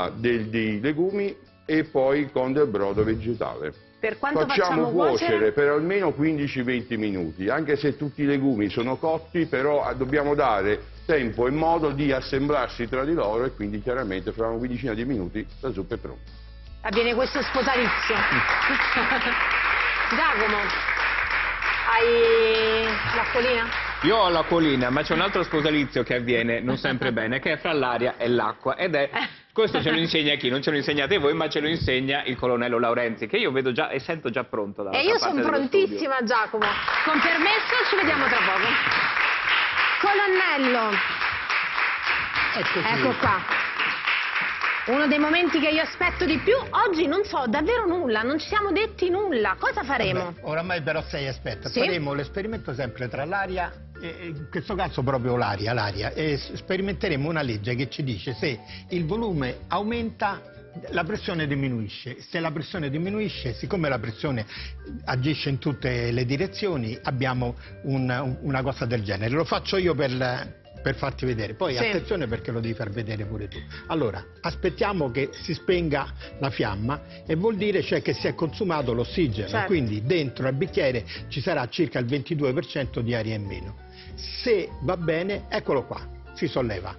dei legumi e poi con del brodo vegetale. Per quanto Facciamo cuocere cuocere? per almeno 15-20 minuti, anche se tutti i legumi sono cotti, però dobbiamo dare tempo e modo di assemblarsi tra di loro e quindi chiaramente fra una quindicina di minuti la zuppa è pronta. Avviene questo sposalizio. Giacomo, hai l'acquolina? Io ho l'acquolina, ma c'è un altro sposalizio che avviene non sempre bene, che è fra l'aria e l'acqua, ed è... Questo ce lo insegna chi? Non ce lo insegnate voi, ma ce lo insegna il colonnello Laurenzi, che io vedo già e sento già pronto dalla E io sono prontissima, Giacomo. Con permesso, ci vediamo tra poco. Colonnello. Ecco qua. Uno dei momenti che io aspetto di più. Oggi non so davvero nulla, non ci siamo detti nulla. Cosa faremo? Vabbè, oramai però sei esperta. Sì? Faremo l'esperimento sempre tra l'aria, in questo caso proprio l'aria, e sperimenteremo una legge che ci dice se il volume aumenta la pressione diminuisce. Se la pressione diminuisce, siccome la pressione agisce in tutte le direzioni, abbiamo una cosa del genere. Lo faccio io per farti vedere, poi sì, attenzione perché lo devi far vedere pure tu. Allora, aspettiamo che si spenga la fiamma e vuol dire cioè che si è consumato l'ossigeno, certo, quindi dentro al bicchiere ci sarà circa il 22% di aria in meno. Se va bene, eccolo qua, si solleva.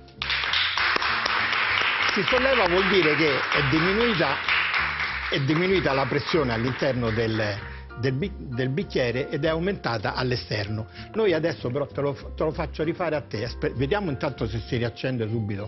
Si solleva vuol dire che è diminuita la pressione all'interno del bicchiere ed è aumentata all'esterno. Noi adesso però te lo faccio rifare a te. Vediamo intanto se si riaccende subito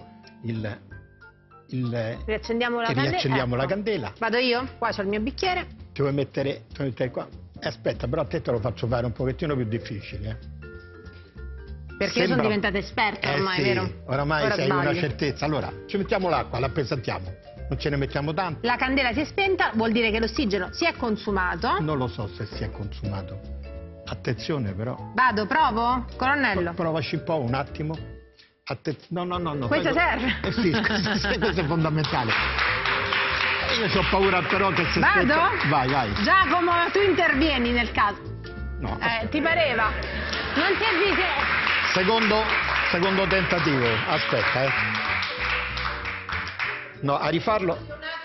riaccendiamo la candela. Vado io? Qua c'ho il mio bicchiere. Ti vuoi mettere qua? Aspetta, però a te lo faccio fare un pochettino più difficile. Perché io sono diventata esperta ormai, sì, vero? Oramai Ora sei sbaglio. una certezza. Allora, ci mettiamo l'acqua, la appesantiamo. Non ce ne mettiamo tanto. La candela si è spenta, vuol dire che l'ossigeno si è consumato. Non lo so se si è consumato. Attenzione però. Vado, provo? Colonnello. Provaci un po', un attimo. No. Questo serve? Sì, questo è fondamentale. Io ho paura però che se... Vado? Vai. Giacomo, tu intervieni nel caso. No. Ti pareva? Non ti avvisi. Secondo tentativo. Aspetta, No, a rifarlo...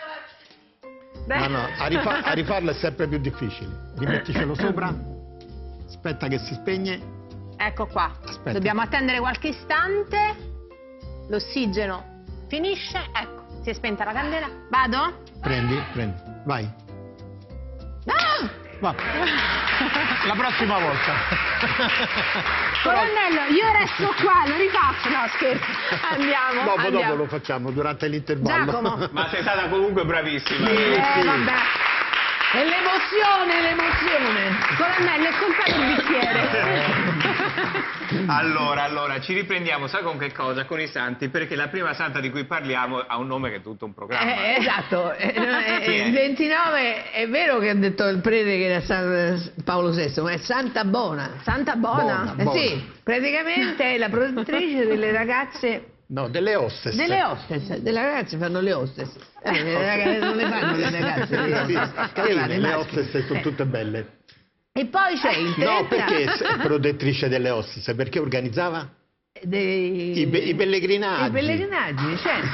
No, a rifarlo è sempre più difficile. Rimetticelo sopra. Aspetta che si spegne. Ecco qua. Aspetta. Dobbiamo attendere qualche istante. L'ossigeno finisce. Ecco, si è spenta la candela. Vado? Prendi. Vai. Ah! Va. La prossima volta. Colonnello, io resto qua, lo rifaccio. No, scherzo. Andiamo. Dopo lo facciamo durante l'intervallo. Giacomo. Ma sei stata comunque bravissima. Sì. Vabbè. È l'emozione. Colonnello, è colpa del bicchiere. Allora, ci riprendiamo, sa con che cosa? Con i santi, perché la prima santa di cui parliamo ha un nome che è tutto un programma. Esatto, il 29 è vero che ha detto il prete che era San Paolo VI, ma è Santa Bona. Santa Bona? Bona. Sì, praticamente è la protettrice delle ragazze. No, delle hostess. Delle hostess, delle ragazze fanno le hostess. Le ragazze non le fanno le ragazze. Le hostess sono tutte belle. E poi c'è il 30... No, perché è protettrice delle hostess? Perché organizzava? I pellegrinaggi. I pellegrinaggi, certo.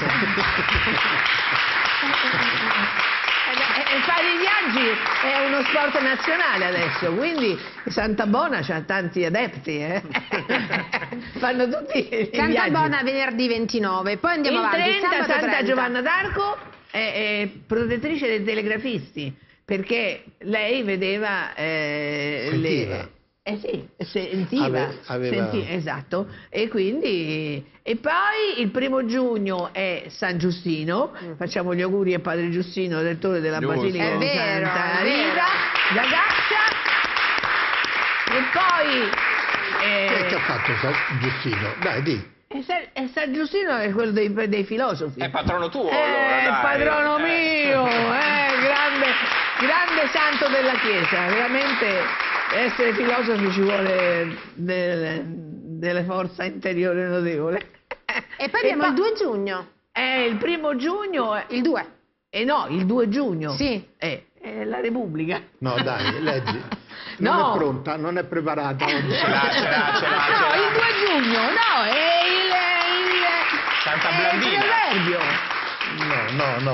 E fare i viaggi è uno sport nazionale adesso, quindi Santa Bona c'ha tanti adepti, fanno tutti i Santa viaggi. Bona venerdì 29, poi andiamo il avanti. 30 Sabato Santa 30. Giovanna d'Arco è protettrice dei telegrafisti, perché lei vedeva Sentiva. sentiva. Esatto, e quindi... E poi il 1° giugno è San Giustino, facciamo gli auguri a Padre Giustino, rettore della Giusto. Basilica È di vero, Santa è vero. Rita da Gaccia. E poi... Che ha fatto San Giustino? Dai, di. E San Giustino è quello dei filosofi. È patrono tuo, allora, È dai. patrono mio, grande santo della Chiesa. Veramente essere filosofi ci vuole delle forza interiore notevole. E poi abbiamo il 2 giugno. Il 1° giugno... Il 2. No, il 2 giugno. Sì. È la Repubblica. No, dai, leggi. Non No. è pronta, non è preparata oggi. Ce l'ha. No, il 2 giugno, no, è il Santa è il Blandina. proverbio. No.